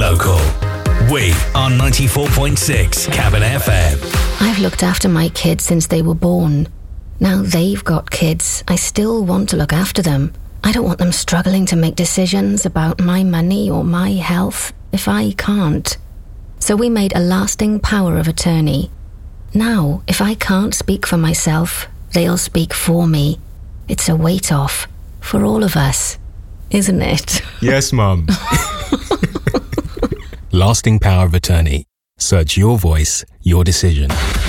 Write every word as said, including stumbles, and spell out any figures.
local. We are ninety-four point six Cabin F M. I've looked after my kids since they were born. Now they've got kids, I still want to look after them. I don't want them struggling to make decisions about my money or my health if I can't. So we made a lasting power of attorney. Now, if I can't speak for myself, they'll speak for me. It's a weight off for all of us, isn't it? Yes, Mum. Lasting power of attorney. Search your voice, your decision.